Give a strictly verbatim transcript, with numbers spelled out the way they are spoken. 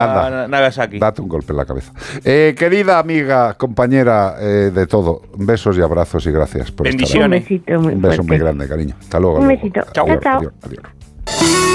Anda, Nagasaki. Date un golpe en la cabeza. Eh, querida amiga, compañera eh, de todo, besos y abrazos y gracias por Bendiciones. estar aquí. Un besito muy Un beso fuerte. muy grande, cariño. Hasta luego. Un luego. besito. Adiós, Chao, chao. adiós, adiós.